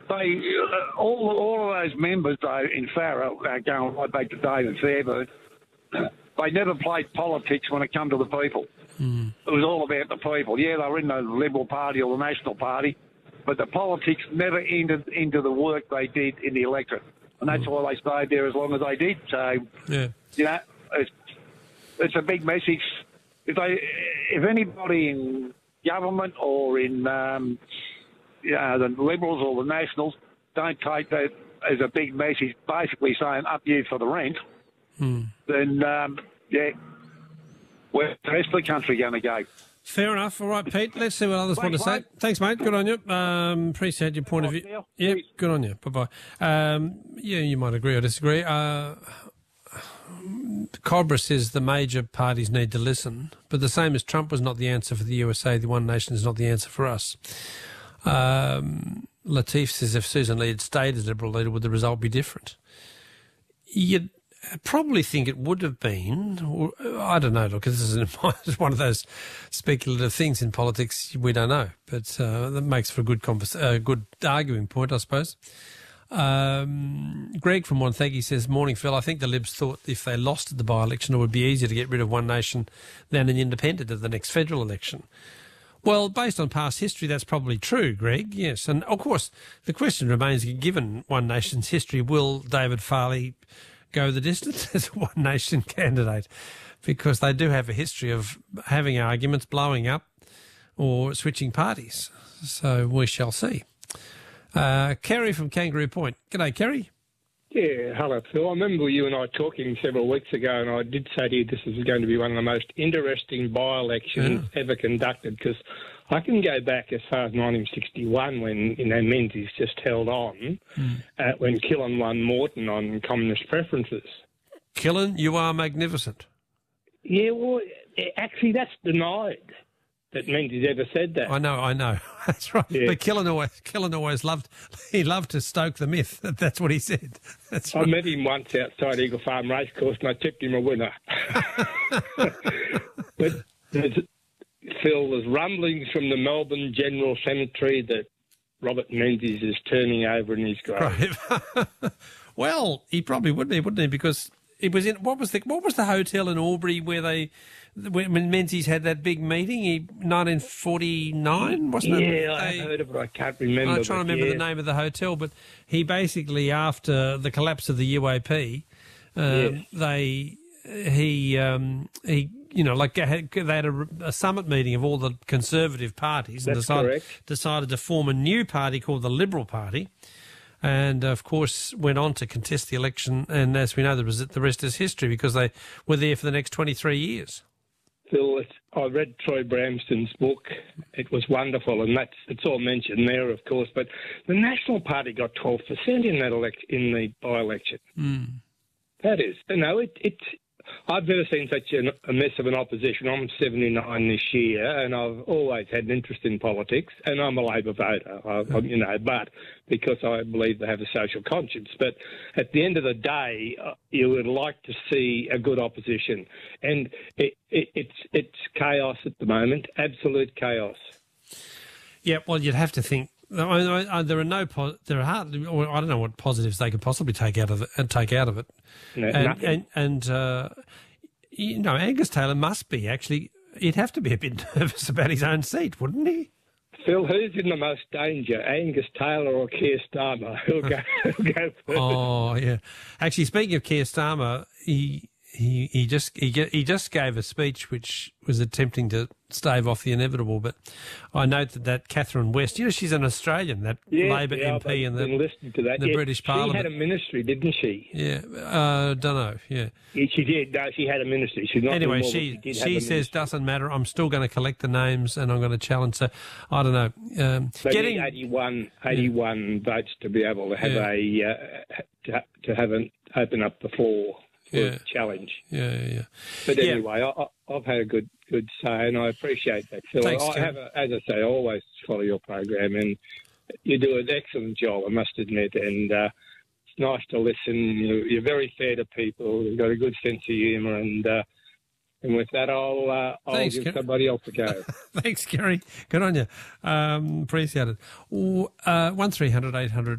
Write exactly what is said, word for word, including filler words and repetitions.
they uh, all all of those members though in Farrer, uh, going right back to David Fairburn, they never played politics when it come to the people. Mm. It was all about the people. Yeah, they were in the Liberal Party or the National Party, but the politics never entered into the work they did in the electorate, and that's mm. why they stayed there as long as they did. So, yeah. you know, it's, it's a big message. If they, if anybody in government or in um, you know, the Liberals or the Nationals don't take that as a big message, basically saying up you for the rent, mm. then um, yeah, where's the rest of the country going to go? Fair enough. All right, Pete. Let's see what others Thanks, want to mate. say. Thanks, mate. Good on you. Um, appreciate your point Oh, of view. Neil. Yeah, Please. good on you. Bye-bye. Um, yeah, you might agree or disagree. Uh, Cobra says the major parties need to listen, but the same as Trump was not the answer for the U S A, the One Nation is not the answer for us. Um, Latif says if Susan Lee had stayed as Liberal leader, would the result be different? You'd probably think it would have been. Or, I don't know, look, this is one of those speculative things in politics we don't know, but uh, that makes for a good, convers- uh, good arguing point, I suppose. Um, Greg from Wonthaggi says, morning, Phil. I think the Libs thought if they lost at the by-election, it would be easier to get rid of One Nation than an independent at the next federal election. Well, based on past history, that's probably true, Greg, yes. And, of course, the question remains, given One Nation's history, will David Farley go the distance as a One Nation candidate? Because they do have a history of having arguments, blowing up, or switching parties. So we shall see. Uh, Kerry from Kangaroo Point. G'day, Kerry. Yeah, hello, Phil. I remember you and I talking several weeks ago, and I did say to you this is going to be one of the most interesting by-elections yeah. ever conducted, because I can go back as far as nineteen sixty-one when, you know, Menzies just held on, mm. uh, when Killen won Moreton on communist preferences. Killen, you are magnificent. Yeah, well, actually, that's denied. That Menzies ever said that. I know, I know. That's right. Yeah. But Killen always, Killen always loved, he loved to stoke the myth. That's what he said. That's I right. met him once outside Eagle Farm Racecourse and I tipped him a winner. But there's, Phil, there's rumblings from the Melbourne General Cemetery that Robert Menzies is turning over in his grave. Right. Well, he probably would be, wouldn't he? Because it was in, what was the, what was the hotel in Albury where they, when Menzies had that big meeting, he, nineteen forty-nine, wasn't yeah, it? Yeah, I heard of it. I can't remember. I'm trying to remember yeah. the name of the hotel, but he basically, after the collapse of the U A P, um, yes. they, he, um, he, you know, like had, they had a, a summit meeting of all the conservative parties and That's decided, correct. decided to form a new party called the Liberal Party. And, of course, went on to contest the election. And as we know, the, the rest is history because they were there for the next twenty-three years. Phil, I read Troy Bramston's book. It was wonderful, and that's it's all mentioned there, of course. But the National Party got twelve percent in that elect in the by-election. Mm. That is, you know, it, it's. I've never seen such a, a mess of an opposition. I'm seventy-nine this year, and I've always had an interest in politics, and I'm a Labor voter, I, I, you know, but because I believe they have a social conscience. But at the end of the day, uh, you would like to see a good opposition, and it, it, it's it's chaos at the moment, absolute chaos. Yeah, well, you'd have to think. I mean, I, I, there are no, po- there are hardly, or I don't know what positives they could possibly take out of it and take out of it. No, and, nothing. and and uh, you know, Angus Taylor must be actually. He'd have to be a bit nervous about his own seat, wouldn't he? Phil, who's in the most danger, Angus Taylor or Keir Starmer? Who'll go, who'll go first? Oh yeah. Actually, speaking of Keir Starmer, he. He he just he he just gave a speech which was attempting to stave off the inevitable. But I note that, that Catherine West, you know, she's an Australian, that yeah, Labor yeah, M P in the, listening to that. the yeah, British Parliament. She had a ministry, didn't she? Yeah, uh, don't know. Yeah, yeah she did. No, she had a ministry. She's not anyway, more, she she, she says doesn't matter. I'm still going to collect the names and I'm going to challenge. So I don't know. Um, they getting need eighty-one, eighty-one yeah. votes to be able to have yeah. a uh, to, to have an open up the floor. Yeah. Challenge. Yeah, yeah, yeah. But yeah. anyway, I, I've had a good good say, and I appreciate that, Phil. Thanks, I have, a, as I say, I always follow your program, and you do an excellent job, I must admit. And uh, it's nice to listen. You're, you're very fair to people. You've got a good sense of humour, and uh, and with that, I'll uh, I'll Thanks, give Ker- somebody else a go. Thanks, Kerry. Good on you. Um, appreciate it. Uh, one three hundred eight hundred